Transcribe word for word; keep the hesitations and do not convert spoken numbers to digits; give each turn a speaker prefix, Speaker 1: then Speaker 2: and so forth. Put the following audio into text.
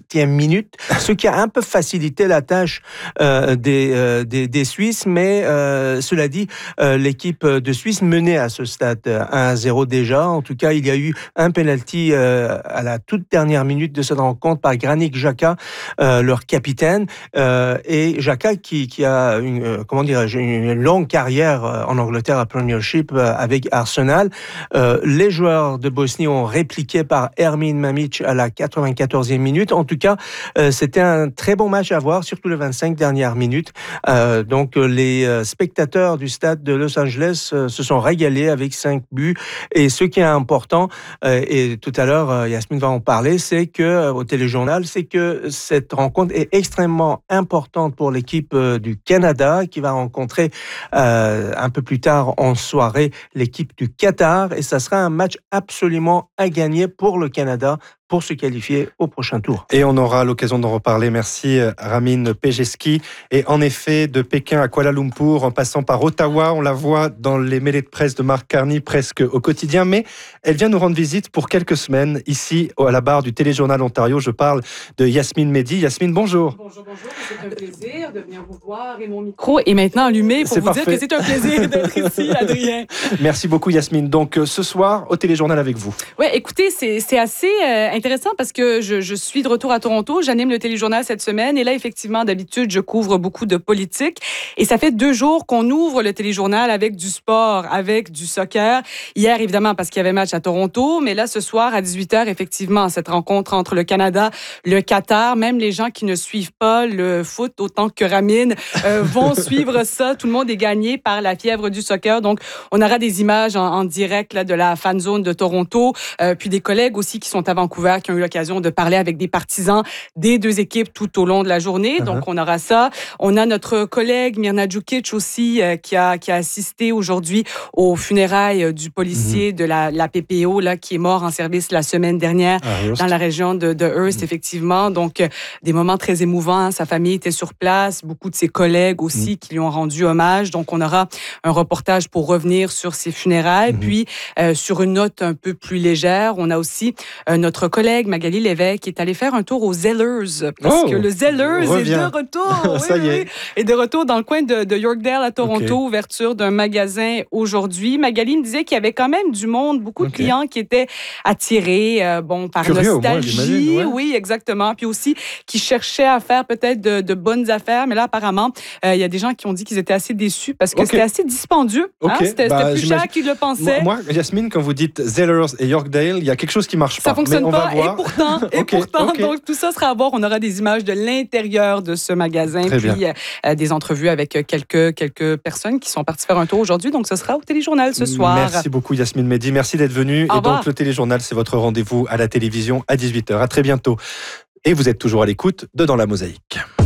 Speaker 1: cinquante-septième minute, ce qui a un peu facilité la tâche euh, des, euh, des, des Suisses, mais euh, cela dit, euh, l'équipe de Suisse menait à ce stade un à zéro déjà. En tout cas, il y a eu un penalty euh, à la toute dernière minute de cette rencontre par Granit Xhaka, euh, leur capitaine, euh, et Xhaka qui, qui a une, euh, comment dirais-je, une longue carrière en Angleterre à Premiership euh, avec Arsenal. Euh, les joueurs de Bosnie ont répliqué par Ermin Mamić à la quatre-vingt-quatorzième minute. En tout cas, euh, c'était un très bon match à voir, surtout les vingt-cinq dernières minutes. Euh, donc, les euh, spectateurs du stade de Los Angeles euh, se sont régalés avec cinq buts. Et ce qui est important, euh, et tout à l'heure, euh, Yasmine va en parler, c'est que, euh, au téléjournal, c'est que cette rencontre est extrêmement importante pour l'équipe euh, du Canada qui va rencontrer euh, un peu plus tard en soirée l'équipe du Qatar. Et ça sera un match absolument à gagner pour le Canada pour se qualifier au prochain tour.
Speaker 2: Et on aura l'occasion d'en reparler. Merci Ramin Pejeski. Et en effet, de Pékin à Kuala Lumpur, en passant par Ottawa, on la voit dans les mêlées de presse de Marc Carney presque au quotidien, mais elle vient nous rendre visite pour quelques semaines ici à la barre du Téléjournal Ontario. Je parle de Yasmine Mehdi. Yasmine, bonjour.
Speaker 3: Bonjour, bonjour. C'est un plaisir de venir vous voir et mon micro est maintenant allumé pour
Speaker 2: c'est
Speaker 3: vous
Speaker 2: parfait.
Speaker 3: dire que c'est un plaisir d'être ici, Adrien.
Speaker 2: Merci beaucoup Yasmine. Donc ce soir au Téléjournal avec vous.
Speaker 3: Oui, écoutez, c'est, c'est assez euh, intéressant parce que je, je suis de retour à Toronto. J'anime le Téléjournal cette semaine et là, effectivement, d'habitude, je couvre beaucoup de politique. Et ça fait deux jours qu'on ouvre le Téléjournal avec du sport, avec du soccer. Hier, évidemment, parce qu'il y avait match à Toronto, mais là, ce soir, à dix-huit heures, effectivement, cette rencontre entre le Canada, le Qatar, même les gens qui ne suivent pas le foot autant que Ramin euh, vont suivre ça. Tout le monde est gagné par la fièvre du soccer. Donc, on aura des images en, en direct là, de la fan zone de Toronto, euh, puis des collègues aussi qui sont à Vancouver, qui ont eu l'occasion de parler avec des partisans des deux équipes tout au long de la journée. Uh-huh. Donc, on aura ça. On a notre collègue Mirna Djukic aussi euh, qui, a, qui a assisté aujourd'hui aux funérailles du policier uh-huh. de la, la P P O là, qui est mort en service la semaine dernière ah, dans la région de, de Hearst, uh-huh. effectivement. Donc, euh, des moments très émouvants. Sa famille était sur place. Beaucoup de ses collègues aussi uh-huh. qui lui ont rendu hommage. Donc, on aura un reportage pour revenir sur ses funérailles. Uh-huh. Puis, euh, sur une note un peu plus légère, on a aussi euh, notre collègue Magali Lévesque qui est allée faire un tour aux Zellers. Parce oh, que le Zellers est de retour.
Speaker 2: Ça
Speaker 3: oui,
Speaker 2: y est.
Speaker 3: Oui, est de retour dans le coin de, de Yorkdale à Toronto. Okay. Ouverture d'un magasin aujourd'hui. Magali me disait qu'il y avait quand même du monde, beaucoup okay. de clients qui étaient attirés euh, bon, par
Speaker 2: Curieux,
Speaker 3: nostalgie.
Speaker 2: Moi, ouais.
Speaker 3: Oui, exactement. Puis aussi, qui cherchaient à faire peut-être de, de bonnes affaires. Mais là, apparemment, euh, il y a des gens qui ont dit qu'ils étaient assez déçus parce que okay. c'était assez dispendieux. Okay. Hein? C'était, bah, c'était plus j'imagine... cher qu'ils le pensaient.
Speaker 2: Moi, moi, Yasmine, quand vous dites Zellers et Yorkdale, il y a quelque chose qui marche pas.
Speaker 3: Ça fonctionne
Speaker 2: mais on
Speaker 3: pas.
Speaker 2: Va voir.
Speaker 3: Et pourtant, et okay. pourtant okay. donc tout ça sera à voir. On aura des images de l'intérieur de ce magasin.
Speaker 2: Très
Speaker 3: puis euh, des entrevues avec quelques, quelques personnes qui sont parties faire un tour aujourd'hui. Donc, ce sera au Téléjournal ce soir.
Speaker 2: Merci beaucoup, Yasmine Mehdi. Merci d'être venue. Et donc, le Téléjournal, c'est votre rendez-vous à la télévision à dix-huit heures. À très bientôt. Et vous êtes toujours à l'écoute de Dans la Mosaïque.